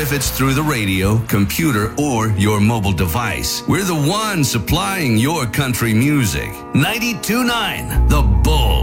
if it's through the radio, computer, or your mobile device. We're the one supplying your country music. 92.9 The Bull.